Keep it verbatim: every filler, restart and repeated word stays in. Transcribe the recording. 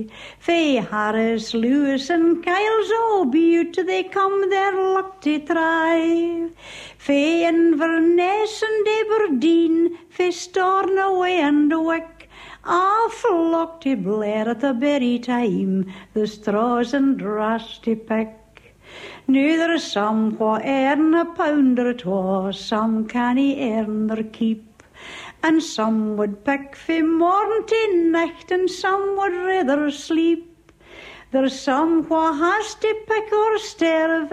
Fae Harris, Lewis and Kyle's all beaut, they come their luck to try. Fae Inverness and Aberdeen, fae Stornoway and Wick, a flock to Blair at the berry time, the straws and grass to pick. Now there's some wha earn a pound or twa, some canny earn their keep, and some would pick fae morn to night, and some would rather sleep. There's some wha has to pick or sterve,